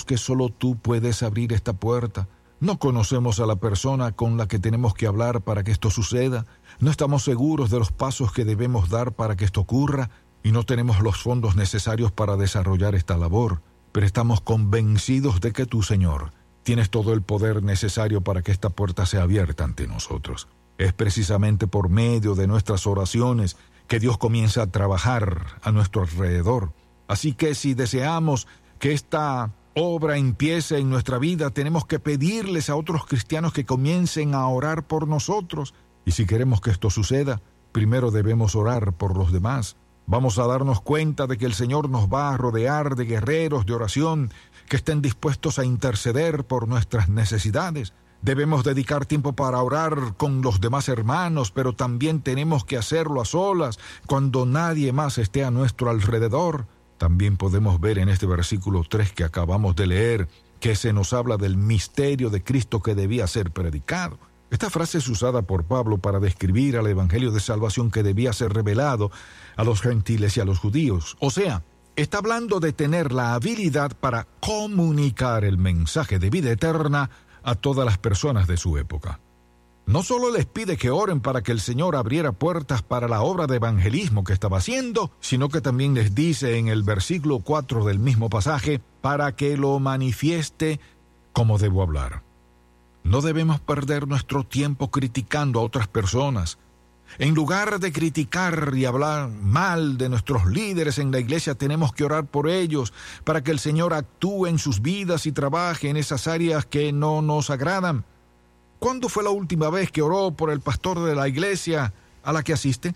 que solo tú puedes abrir esta puerta. No conocemos a la persona con la que tenemos que hablar para que esto suceda. No estamos seguros de los pasos que debemos dar para que esto ocurra y no tenemos los fondos necesarios para desarrollar esta labor. Pero estamos convencidos de que tú, Señor, tienes todo el poder necesario para que esta puerta sea abierta ante nosotros. Es precisamente por medio de nuestras oraciones que Dios comienza a trabajar a nuestro alrededor. Así que si deseamos que esta obra empiece en nuestra vida, tenemos que pedirles a otros cristianos que comiencen a orar por nosotros. Y si queremos que esto suceda, primero debemos orar por los demás. Vamos a darnos cuenta de que el Señor nos va a rodear de guerreros de oración que estén dispuestos a interceder por nuestras necesidades. Debemos dedicar tiempo para orar con los demás hermanos, pero también tenemos que hacerlo a solas, cuando nadie más esté a nuestro alrededor. También podemos ver en este versículo 3 que acabamos de leer, que se nos habla del misterio de Cristo que debía ser predicado. Esta frase es usada por Pablo para describir al evangelio de salvación que debía ser revelado a los gentiles y a los judíos. O sea, está hablando de tener la habilidad para comunicar el mensaje de vida eterna a todas las personas de su época. No solo les pide que oren para que el Señor abriera puertas para la obra de evangelismo que estaba haciendo, sino que también les dice en el versículo 4 del mismo pasaje, para que lo manifieste como debo hablar. No debemos perder nuestro tiempo criticando a otras personas. En lugar de criticar y hablar mal de nuestros líderes en la iglesia, tenemos que orar por ellos para que el Señor actúe en sus vidas y trabaje en esas áreas que no nos agradan. ¿Cuándo fue la última vez que oró por el pastor de la iglesia a la que asiste?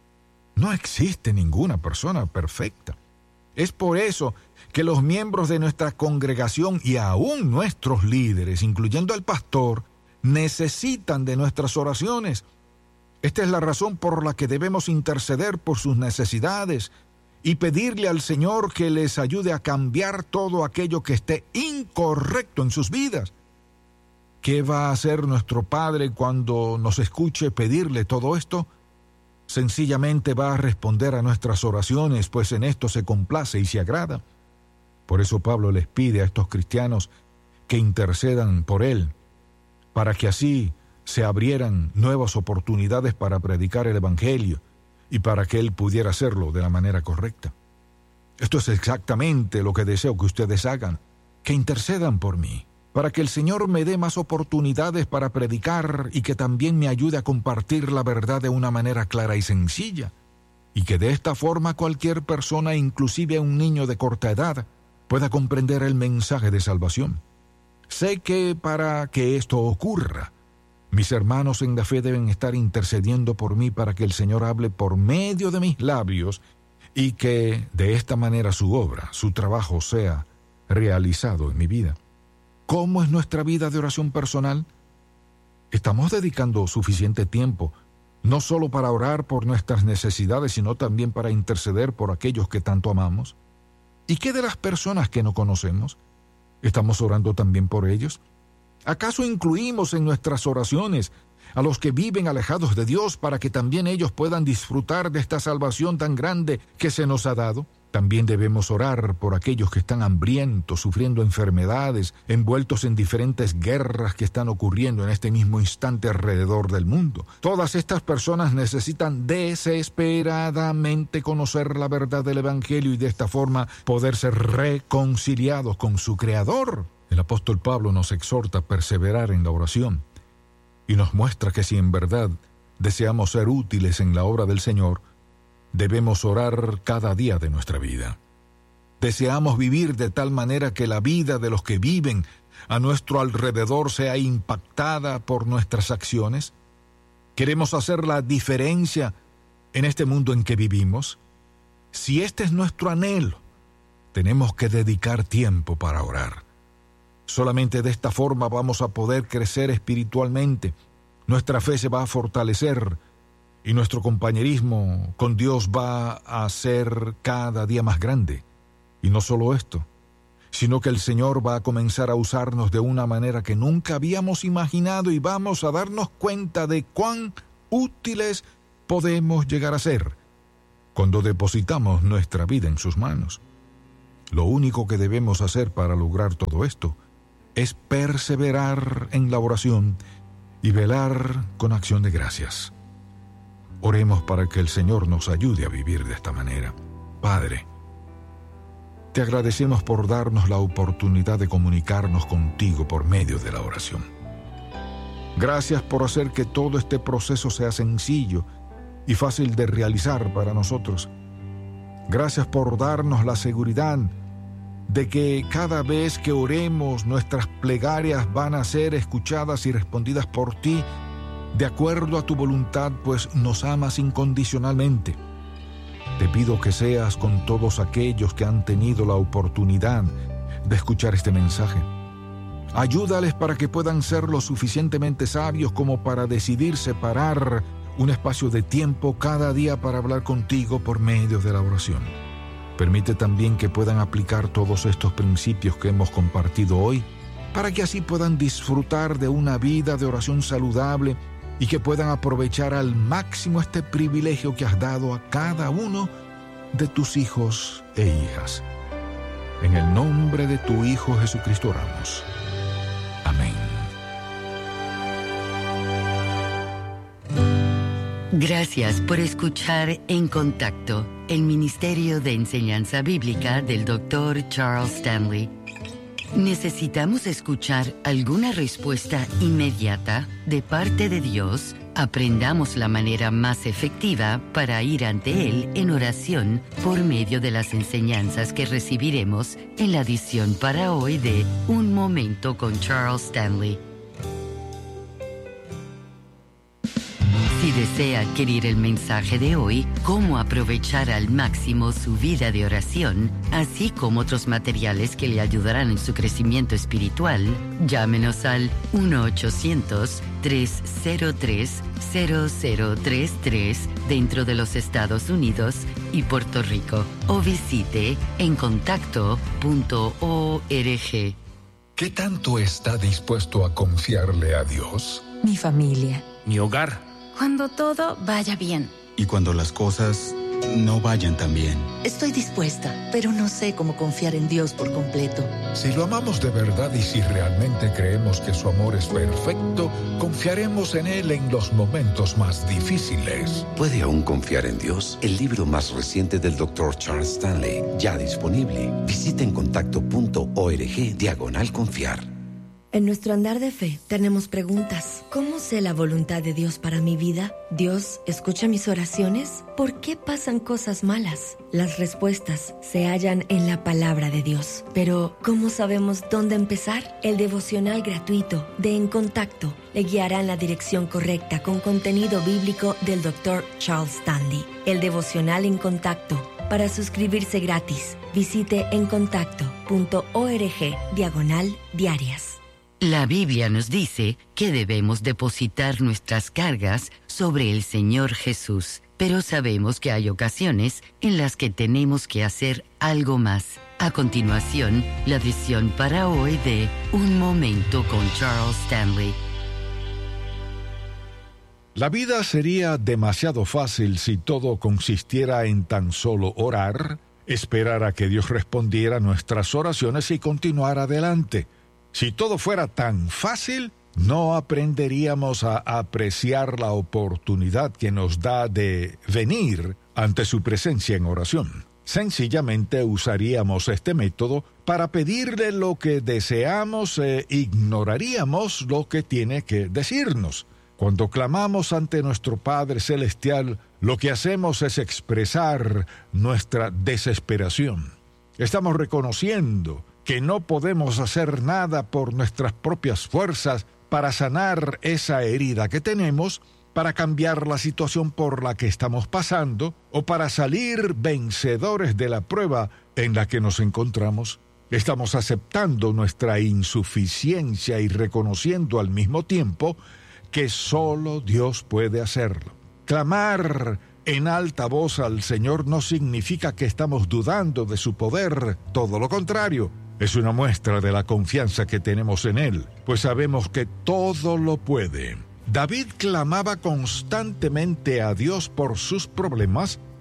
No existe ninguna persona perfecta. Es por eso que los miembros de nuestra congregación y aún nuestros líderes, incluyendo al pastor, necesitan de nuestras oraciones. Esta es la razón por la que debemos interceder por sus necesidades y pedirle al Señor que les ayude a cambiar todo aquello que esté incorrecto en sus vidas. ¿Qué va a hacer nuestro Padre cuando nos escuche pedirle todo esto? Sencillamente va a responder a nuestras oraciones, pues en esto se complace y se agrada. Por eso Pablo les pide a estos cristianos que intercedan por él, para que así se abrieran nuevas oportunidades para predicar el Evangelio y para que él pudiera hacerlo de la manera correcta. Esto es exactamente lo que deseo que ustedes hagan, que intercedan por mí, para que el Señor me dé más oportunidades para predicar y que también me ayude a compartir la verdad de una manera clara y sencilla, y que de esta forma cualquier persona, inclusive un niño de corta edad, pueda comprender el mensaje de salvación. Sé que para que esto ocurra, mis hermanos en la fe deben estar intercediendo por mí para que el Señor hable por medio de mis labios y que de esta manera su obra, su trabajo sea realizado en mi vida. ¿Cómo es nuestra vida de oración personal? ¿Estamos dedicando suficiente tiempo no solo para orar por nuestras necesidades, sino también para interceder por aquellos que tanto amamos? ¿Y qué de las personas que no conocemos? ¿Estamos orando también por ellos? ¿Acaso incluimos en nuestras oraciones a los que viven alejados de Dios para que también ellos puedan disfrutar de esta salvación tan grande que se nos ha dado? También debemos orar por aquellos que están hambrientos, sufriendo enfermedades, envueltos en diferentes guerras que están ocurriendo en este mismo instante alrededor del mundo. Todas estas personas necesitan desesperadamente conocer la verdad del Evangelio y de esta forma poder ser reconciliados con su Creador. El apóstol Pablo nos exhorta a perseverar en la oración y nos muestra que si en verdad deseamos ser útiles en la obra del Señor, debemos orar cada día de nuestra vida. Deseamos vivir de tal manera que la vida de los que viven a nuestro alrededor sea impactada por nuestras acciones. ¿Queremos hacer la diferencia en este mundo en que vivimos? Si este es nuestro anhelo, tenemos que dedicar tiempo para orar. Solamente de esta forma vamos a poder crecer espiritualmente. Nuestra fe se va a fortalecer y nuestro compañerismo con Dios va a ser cada día más grande. Y no solo esto, sino que el Señor va a comenzar a usarnos de una manera que nunca habíamos imaginado y vamos a darnos cuenta de cuán útiles podemos llegar a ser cuando depositamos nuestra vida en sus manos. Lo único que debemos hacer para lograr todo esto es perseverar en la oración y velar con acción de gracias. Oremos para que el Señor nos ayude a vivir de esta manera. Padre, te agradecemos por darnos la oportunidad de comunicarnos contigo por medio de la oración. Gracias por hacer que todo este proceso sea sencillo y fácil de realizar para nosotros. Gracias por darnos la seguridad de que cada vez que oremos nuestras plegarias van a ser escuchadas y respondidas por ti de acuerdo a tu voluntad, pues nos amas incondicionalmente. Te pido que seas con todos aquellos que han tenido la oportunidad de escuchar este mensaje. Ayúdales para que puedan ser lo suficientemente sabios como para decidir separar un espacio de tiempo cada día para hablar contigo por medio de la oración. Permite también que puedan aplicar todos estos principios que hemos compartido hoy, para que así puedan disfrutar de una vida de oración saludable y que puedan aprovechar al máximo este privilegio que has dado a cada uno de tus hijos e hijas. En el nombre de tu Hijo Jesucristo oramos. Amén. Gracias por escuchar En Contacto, el Ministerio de Enseñanza Bíblica del Dr. Charles Stanley. ¿Necesitamos escuchar alguna respuesta inmediata de parte de Dios? Aprendamos la manera más efectiva para ir ante Él en oración por medio de las enseñanzas que recibiremos en la edición para hoy de Un Momento con Charles Stanley. Si desea adquirir el mensaje de hoy, cómo aprovechar al máximo su vida de oración, así como otros materiales que le ayudarán en su crecimiento espiritual, llámenos al 1-800-303-0033 dentro de los Estados Unidos y Puerto Rico, o visite encontacto.org. ¿Qué tanto está dispuesto a confiarle a Dios? Mi familia. Mi hogar. Cuando todo vaya bien. Y cuando las cosas no vayan tan bien. Estoy dispuesta, pero no sé cómo confiar en Dios por completo. Si lo amamos de verdad y si realmente creemos que su amor es perfecto, confiaremos en Él en los momentos más difíciles. ¿Puede aún confiar en Dios? El libro más reciente del Dr. Charles Stanley, ya disponible. Visita encontacto.org/confiar. En nuestro andar de fe tenemos preguntas. ¿Cómo sé la voluntad de Dios para mi vida? ¿Dios escucha mis oraciones? ¿Por qué pasan cosas malas? Las respuestas se hallan en la palabra de Dios. Pero, ¿cómo sabemos dónde empezar? El devocional gratuito de En Contacto le guiará en la dirección correcta con contenido bíblico del Dr. Charles Stanley. El devocional En Contacto. Para suscribirse gratis, visite encontacto.org/diarias. La Biblia nos dice que debemos depositar nuestras cargas sobre el Señor Jesús, pero sabemos que hay ocasiones en las que tenemos que hacer algo más. A continuación, la edición para hoy de Un Momento con Charles Stanley. La vida sería demasiado fácil si todo consistiera en tan solo orar, esperar a que Dios respondiera nuestras oraciones y continuar adelante. Si todo fuera tan fácil, no aprenderíamos a apreciar la oportunidad que nos da de venir ante su presencia en oración. Sencillamente usaríamos este método para pedirle lo que deseamos e ignoraríamos lo que tiene que decirnos. Cuando clamamos ante nuestro Padre Celestial, lo que hacemos es expresar nuestra desesperación. Estamos reconociendo que no podemos hacer nada por nuestras propias fuerzas para sanar esa herida que tenemos, para cambiar la situación por la que estamos pasando o para salir vencedores de la prueba en la que nos encontramos. Estamos aceptando nuestra insuficiencia y reconociendo al mismo tiempo que solo Dios puede hacerlo. Clamar en alta voz al Señor no significa que estamos dudando de su poder, todo lo contrario. Es una muestra de la confianza que tenemos en Él, pues sabemos que todo lo puede. David clamaba constantemente a Dios por sus problemas,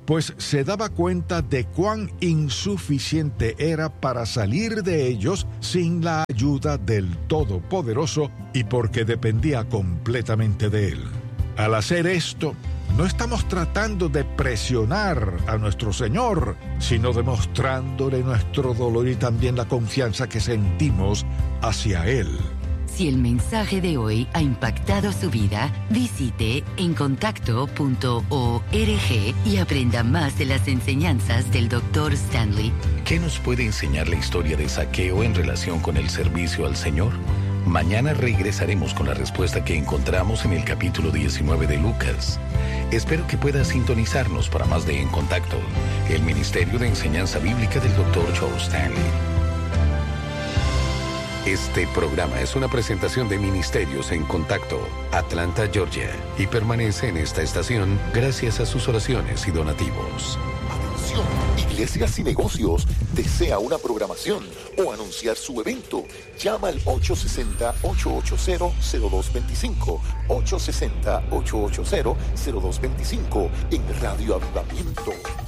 pues se daba cuenta de cuán insuficiente era para salir de ellos sin la ayuda del Todopoderoso y porque dependía completamente de Él. Al hacer esto, no estamos tratando de presionar a nuestro Señor, sino demostrándole nuestro dolor y también la confianza que sentimos hacia Él. Si el mensaje de hoy ha impactado su vida, visite encontacto.org y aprenda más de las enseñanzas del Dr. Stanley. ¿Qué nos puede enseñar la historia de Zaqueo en relación con el servicio al Señor? Mañana regresaremos con la respuesta que encontramos en el capítulo 19 de Lucas. Espero que pueda sintonizarnos para más de En Contacto, el Ministerio de Enseñanza Bíblica del Dr. Charles Stanley. Este programa es una presentación de Ministerios en Contacto, Atlanta, Georgia, y permanece en esta estación gracias a sus oraciones y donativos. Atención, iglesias y negocios. ¿Desea una programación o anunciar su evento? Llama al 860-880-0225. 860-880-0225 en Radio Avivamiento.